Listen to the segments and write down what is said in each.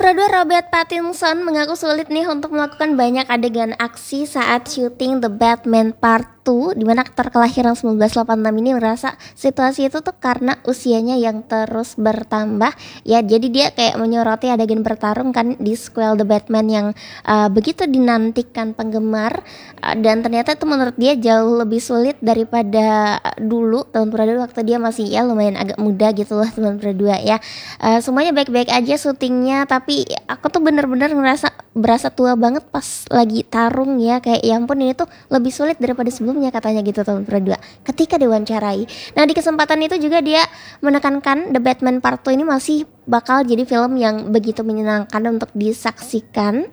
Perdua Robert Pattinson mengaku sulit nih untuk melakukan banyak adegan aksi saat syuting The Batman Part 2, di mana aktor kelahiran 1986 ini merasa situasi itu tuh karena usianya yang terus bertambah. Ya, jadi dia kayak menyoroti adegan bertarung kan di sequel The Batman yang begitu dinantikan penggemar, dan ternyata itu menurut dia jauh lebih sulit daripada dulu tahun perdua waktu dia masih ya lumayan agak muda gitu loh tahun perdua ya. Semuanya baik-baik aja syutingnya, tapi aku tuh bener-bener berasa tua banget pas lagi tarung ya, kayak ya ampun ini tuh lebih sulit daripada sebelumnya katanya gitu tahun kedua ketika diwawancarai. Nah, di kesempatan itu juga dia menekankan The Batman Part 2 ini masih bakal jadi film yang begitu menyenangkan untuk disaksikan,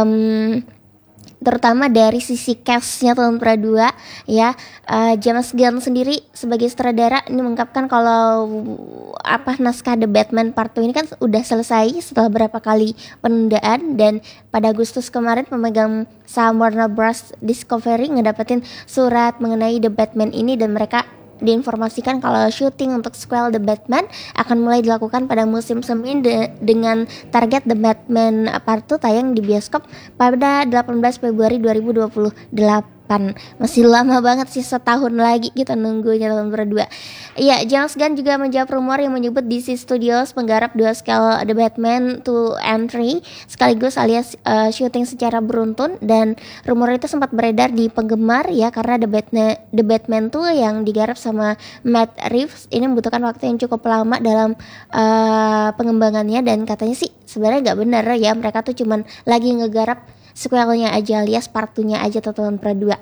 terutama dari sisi cast-nya tahun perdua ya. James Gunn sendiri sebagai sutradara ini mengungkapkan kalau naskah The Batman Part 2 ini kan udah selesai setelah berapa kali penundaan, dan pada Agustus kemarin pemegang saham Warner Bros Discovery ngedapetin surat mengenai The Batman ini, dan mereka diinformasikan kalau syuting untuk sequel The Batman akan mulai dilakukan pada musim semi dengan target The Batman Part 2 tayang di bioskop pada 18 Februari 2028. Masih lama banget sih, setahun lagi kita nunggunya tahun berdua. Iya, James Gunn juga menjawab rumor yang menyebut DC Studios menggarap dua sequel The Batman 2 and 3 sekaligus alias syuting secara beruntun, dan rumor itu sempat beredar di penggemar ya karena The Batman 2 yang digarap sama Matt Reeves ini membutuhkan waktu yang cukup lama dalam pengembangannya, dan katanya sih sebenarnya nggak benar ya, mereka tuh cuman lagi ngegarap sequelnya aja alias part 2-nya aja tahun perdua.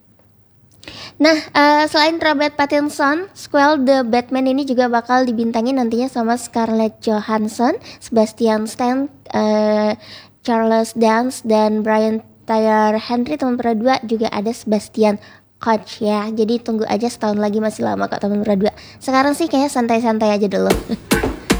Nah, selain Robert Pattinson, sequel The Batman ini juga bakal dibintangi nantinya sama Scarlett Johansson, Sebastian Stan, Charles Dance, dan Brian Tyree Henry. Tahun perdua juga ada Sebastian Koch ya. Jadi tunggu aja, setahun lagi masih lama kok tahun perdua. Sekarang sih kayak santai-santai aja dulu.